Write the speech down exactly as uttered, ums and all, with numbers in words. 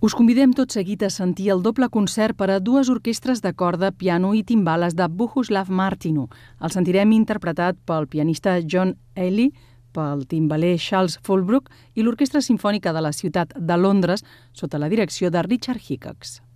Us convidem tot seguit a sentir el doble concert per a dues orquestres de corda, piano i timbales de Bohuslav Martinu. El sentirem interpretat pel pianista John Ely, pel timbaler Charles Fulbrook i l'Orquestra Simfònica de la Ciutat de Londres sota la direcció de Richard Hickox.